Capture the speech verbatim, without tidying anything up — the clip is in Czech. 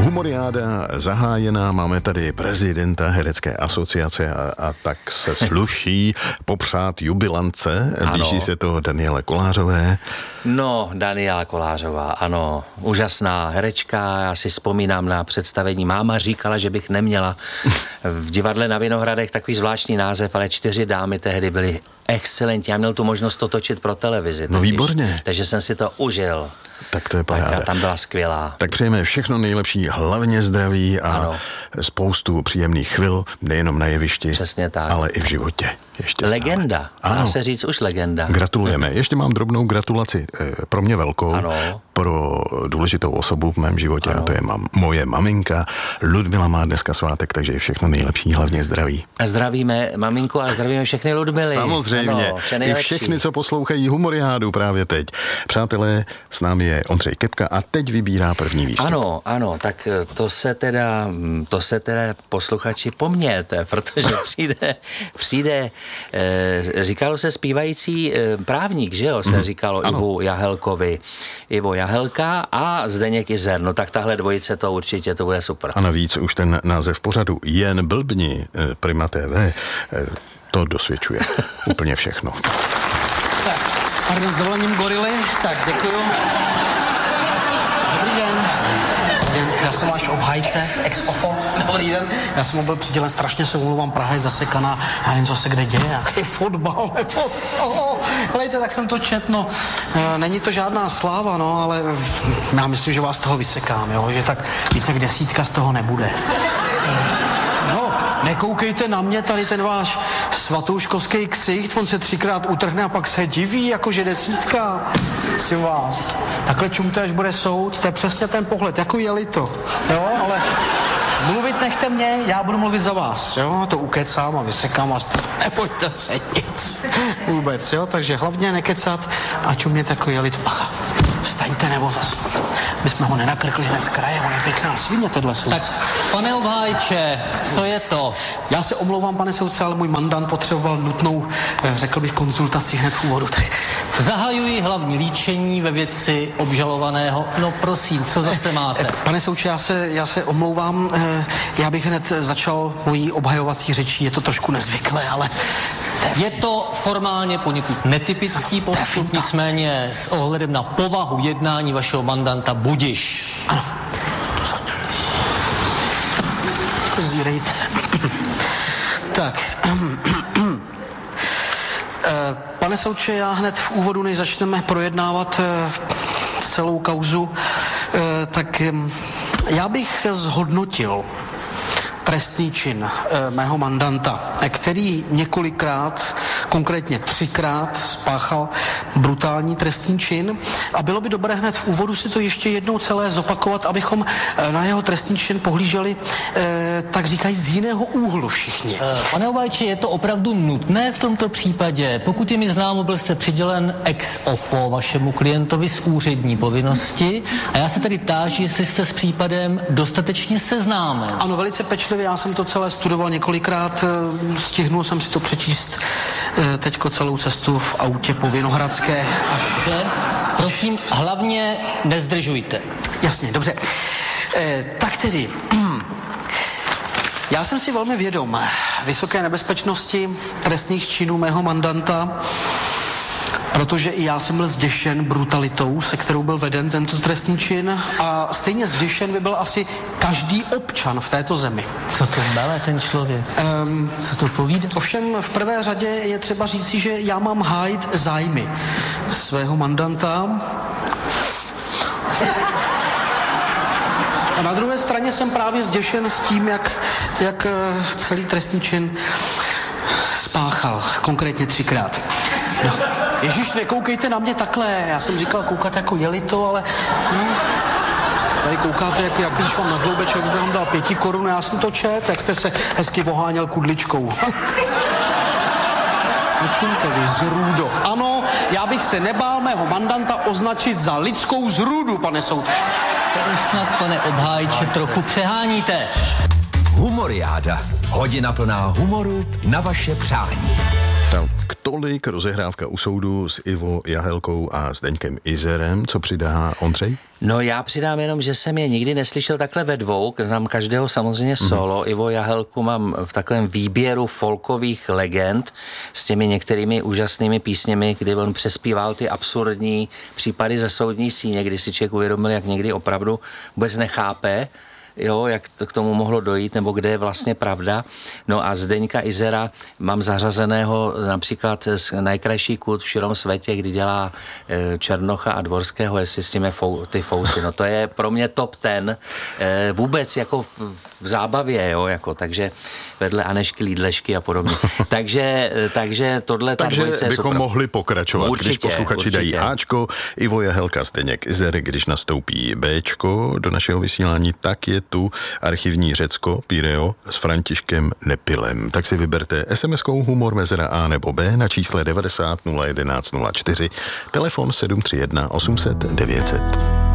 Humoriáda zahájená, máme tady prezidenta Herecké asociace a, a tak se sluší popřát jubilance. Blíží se to Daniele Kolářové. No, Daniela Kolářová, ano, úžasná herečka. Já si vzpomínám na představení. Máma říkala, že bych neměla v divadle na Vinohradech takový zvláštní název, ale čtyři dámy tehdy byly excelentní. Já měl tu možnost to točit pro televizi. No výborně. Takže jsem si to užil. Tak to je paráda. Tak tam byla skvělá. Tak přejeme všechno nejlepší, hlavně zdraví a ano. spoustu příjemných chvil, nejenom na jevišti, přesně tak, ale i v životě. Ještě legenda. Dá se říct už legenda. Gratulujeme. Ještě mám drobnou gratulaci. Pro mě velkou. Ano. Pro důležitou osobu v mém životě ano. A to je mam, moje maminka. Ludmila má dneska svátek, takže je všechno nejlepší, hlavně zdraví. A zdravíme maminku a zdravíme všechny Ludmily. Samozřejmě. Ano, I všechny, co poslouchají Humoriádu právě teď. Přátelé, s námi je Ondřej Kepka a teď vybírá první výstup. Ano, ano, tak to se teda, to se teda posluchači pomějte, protože přijde, přijde, e, říkalo se zpívající e, právník, že jo, se mm, říkalo ano. Ivo Jahelkovi, Ivo Jahelka a Zdeněk Izer, no tak tahle dvojice to určitě, to bude super. A navíc už ten název pořadu Jen blbni, Prima T V, to dosvědčuje úplně všechno. Tak, pardon, s dovolením gorily, tak děkuju. Dobrý den. den. Já jsem váš obhájce, ex ofo. Dobrý den. Já jsem mu byl přidělen, strašně se umluvám, Praha je zasekaná, já nevím, co se kde děje, jaký fotbal, nebo co. Helejte, tak jsem to čet, no, není to žádná sláva, no, ale já myslím, že vás toho vysekám, jo, že tak více jak desítka z toho nebude. No, nekoukejte na mě, tady ten váš svatouškovský ksicht, on se třikrát utrhne a pak se diví, jakože desítka. Si vás. Takhle čumte, až bude soud, to je přesně ten pohled, jako jeli to, jo, ale mluvit nechte mě, já budu mluvit za vás, jo, to ukecám a vysekám vás, nebojte se nic, vůbec, jo, takže hlavně nekecat a čumět jako jeli to, bacha, vstaňte nebo zas, my jsme ho nenakrkli hned z kraje, on je pěkná svině, tohle soudce. Tak, pane obhájče, co je to? Já se omlouvám, pane soudce, ale můj mandant potřeboval nutnou, řekl bych, konzultaci hned v úvodu, tak... Zahajuji hlavní líčení ve věci obžalovaného. No prosím, co zase máte? Pane soudče, já se, já se omlouvám, já bych hned začal mojí obhajovací řečí, je to trošku nezvyklé, ale... Je to formálně poněkud netypický postup, nicméně s ohledem na povahu jednání vašeho mandanta budiš. Ano. Zírejte. Tak. Pane soudče, já hned v úvodu, než začneme projednávat celou kauzu, tak já bych zhodnotil trestný čin mého mandanta, který několikrát, konkrétně třikrát spáchal brutální trestný čin a bylo by dobré hned v úvodu si to ještě jednou celé zopakovat, abychom na jeho trestný čin pohlíželi, tak říkají, z jiného úhlu všichni. Pane obhájče, je to opravdu nutné v tomto případě? Pokud je mi známo, byl jste přidělen ex ofo vašemu klientovi z úřední povinnosti a já se tedy táži, jestli jste s případem dostatečně seznámen. Ano, velice pečlivě, já jsem to celé studoval několikrát, stihnul jsem si to přečíst teďko celou cestu v autě po Vinohradské až... Dobře, prosím, hlavně nezdržujte. Jasně, dobře. E, tak tedy, já jsem si velmi vědom vysoké nebezpečnosti trestných činů mého mandanta, protože i já jsem byl zděšen brutalitou, se kterou byl veden tento trestný čin a stejně zděšen by byl asi každý občan v této zemi. Co to mele ten člověk? Um, Co to povídá? Ovšem v prvé řadě je třeba říci, že já mám hájit zájmy svého mandanta. A na druhé straně jsem právě zděšen s tím, jak, jak celý trestný čin spáchal, konkrétně třikrát. No. Ježíš, nekoukejte na mě takhle, já jsem říkal koukat jako jeli to, ale... Hm. Tady koukáte, jak, jak když vám na gloubeček by vám dal pěti korun, já jsem to čet, jak jste se hezky voháněl kudličkou. Nečumte vy, zrůdo. Ano, já bych se nebál mého mandanta označit za lidskou zrůdu, pane soudče. To už snad, pane obhájče, trochu přeháníte. Humoriáda. Hodina plná humoru na vaše přání. Tak. Tak tolik rozehrávka u soudu s Ivo Jahelkou a Zdeňkem Izerem. Co přidá Ondřej? No já přidám jenom, že jsem je nikdy neslyšel takhle ve dvou, znám každého samozřejmě solo. Mm. Ivo Jahelku mám v takovém výběru folkových legend s těmi některými úžasnými písněmi, kdy on přespíval ty absurdní případy ze soudní síně, kdy si člověk uvědomil, jak někdy opravdu vůbec nechápe, jo, jak to k tomu mohlo dojít, nebo kde je vlastně pravda. No a Zdeňka Izera mám zařazeného například z Najkrajší kult v širom světě, kdy dělá e, Černocha a Dvorského, jestli s těmi fou, ty fousy. No to je pro mě top ten e, vůbec jako v, v zábavě, jo, jako, takže vedle Anešky, Lídlešky a podobně. takže, takže tohle ta takže dvojice je bychom super. mohli pokračovat, Určitě, když posluchači určitě. dají Ačko, Ivo Jahelka, Zdeněk Izer, když nastoupí Bčko do našeho vysílání, tak je tu archivní Řecko, Pireo s Františkem Nepilem. Tak si vyberte es em eskou humor mezera A nebo B na čísle devadesát nula jedenáct nula čtyři, telefon sedm tři jedna osm set devět set.